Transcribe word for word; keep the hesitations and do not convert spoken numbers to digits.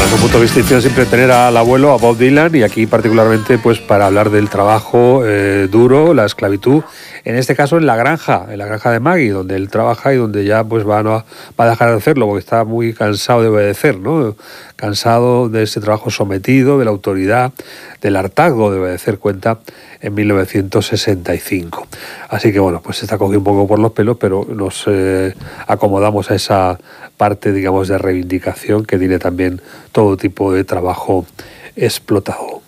es un punto de vista siempre tener al abuelo, a Bob Dylan, y aquí particularmente pues para hablar del trabajo eh, duro, la esclavitud, en este caso en la granja, en la granja de Maggie, donde él trabaja y donde ya pues va, no, va a dejar de hacerlo porque está muy cansado de obedecer, ¿no? Cansado de ese trabajo sometido, de la autoridad, del hartazgo de obedecer, cuenta en mil novecientos sesenta y cinco. Así que bueno, pues se está cogiendo un poco por los pelos, pero nos eh, acomodamos a esa parte, digamos, de reivindicación que tiene también todo tipo de trabajo explotado.